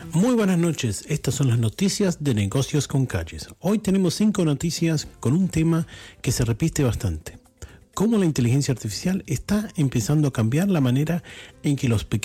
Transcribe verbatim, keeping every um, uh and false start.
Muy buenas noches, estas son las noticias de Negocios con Calles. Hoy tenemos cinco noticias con un tema que se repite bastante. Cómo la inteligencia artificial está empezando a cambiar la manera en que los pequeños